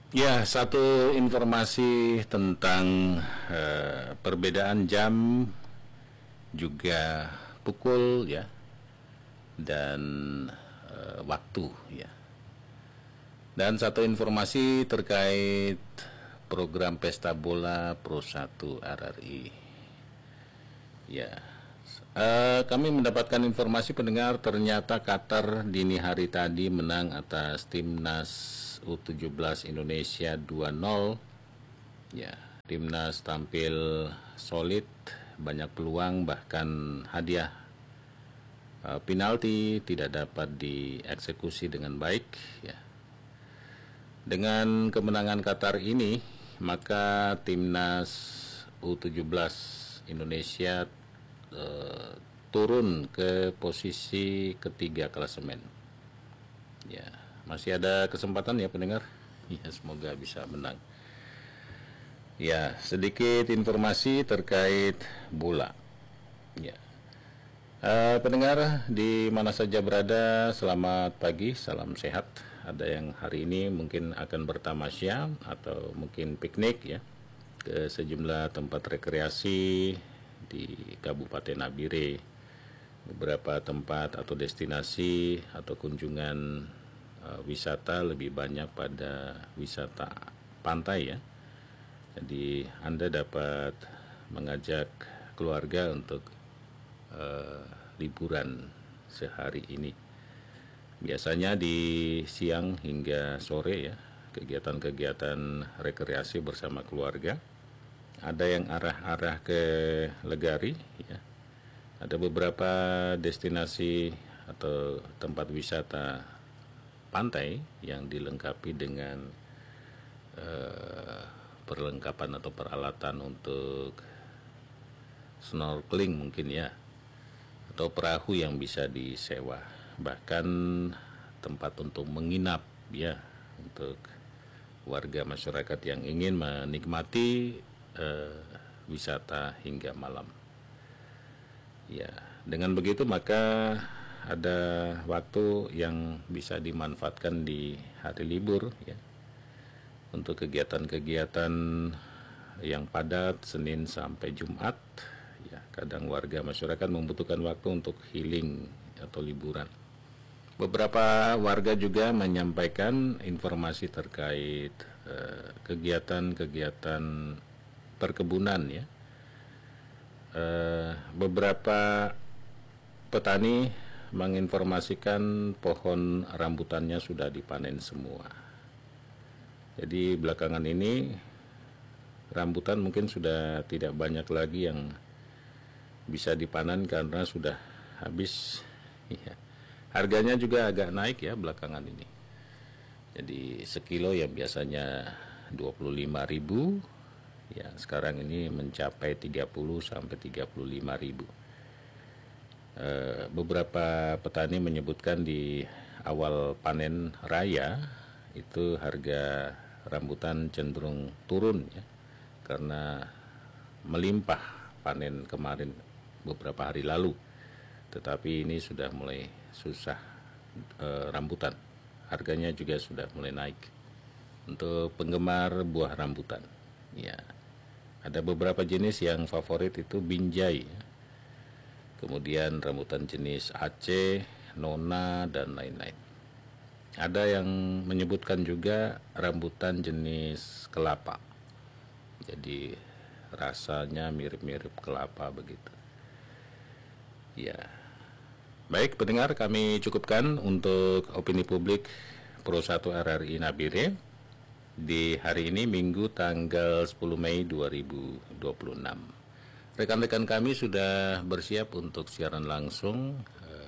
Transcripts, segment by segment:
Ya, satu informasi tentang perbedaan jam juga pukul ya dan waktu ya. Dan satu informasi terkait program Pesta Bola Pro 1 RRI. Ya. Kami mendapatkan informasi pendengar ternyata Qatar dini hari tadi menang atas timnas U17 Indonesia 2-0. Ya, timnas tampil solid, banyak peluang, bahkan hadiah penalti tidak dapat dieksekusi dengan baik ya. Dengan kemenangan Qatar ini, maka timnas U17 Indonesia turun ke posisi ketiga klasemen. Ya, masih ada kesempatan ya pendengar. Ya, semoga bisa menang. Ya, sedikit informasi terkait bola. Ya. Pendengar di mana saja berada, selamat pagi, salam sehat. Ada yang hari ini mungkin akan bertamasya atau mungkin piknik ya ke sejumlah tempat rekreasi di Kabupaten Nabire, beberapa tempat atau destinasi atau kunjungan wisata lebih banyak pada wisata pantai ya. Jadi Anda dapat mengajak keluarga untuk liburan sehari ini. Biasanya di siang hingga sore ya, kegiatan-kegiatan rekreasi bersama keluarga. Ada yang arah-arah ke Legari ya. Ada beberapa destinasi atau tempat wisata pantai yang dilengkapi dengan perlengkapan atau peralatan untuk snorkeling mungkin ya, atau perahu yang bisa disewa, bahkan tempat untuk menginap ya untuk warga masyarakat yang ingin menikmati wisata hingga malam. Ya, dengan begitu maka ada waktu yang bisa dimanfaatkan di hari libur ya untuk kegiatan-kegiatan yang padat Senin sampai Jumat. Ya, kadang warga masyarakat membutuhkan waktu untuk healing atau liburan. Beberapa warga juga menyampaikan informasi terkait kegiatan-kegiatan perkebunan ya. Beberapa petani menginformasikan pohon rambutannya sudah dipanen semua. Jadi belakangan ini rambutan mungkin sudah tidak banyak lagi yang bisa dipanen karena sudah habis ya. Harganya juga agak naik ya belakangan ini. Jadi sekilo yang biasanya 25.000 ya sekarang ini mencapai 30 sampai 35.000. Beberapa petani menyebutkan di awal panen raya itu harga rambutan cenderung turun ya karena melimpah panen kemarin beberapa hari lalu. Tetapi ini sudah mulai susah rambutan. Harganya juga sudah mulai naik. Untuk penggemar buah rambutan ya, ada beberapa jenis yang favorit itu binjai ya. Kemudian rambutan jenis Aceh, Nona dan lain-lain. Ada yang menyebutkan juga rambutan jenis kelapa. Jadi rasanya mirip-mirip kelapa begitu. Ya. Baik pendengar, kami cukupkan untuk opini publik Pro 1 RRI Nabire di hari ini Minggu tanggal 10 Mei 2026. Rekan-rekan kami sudah bersiap untuk siaran langsung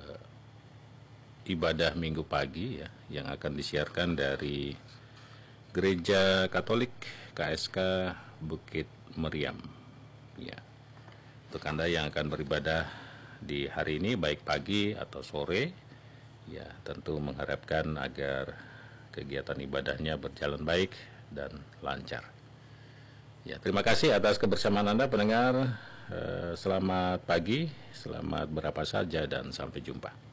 ibadah Minggu pagi ya yang akan disiarkan dari Gereja Katolik KSK Bukit Meriam. Ya. Untuk Anda yang akan beribadah di hari ini baik pagi atau sore, ya tentu mengharapkan agar kegiatan ibadahnya berjalan baik dan lancar. Ya, terima kasih atas kebersamaan Anda pendengar. Selamat pagi, selamat berapa saja dan sampai jumpa.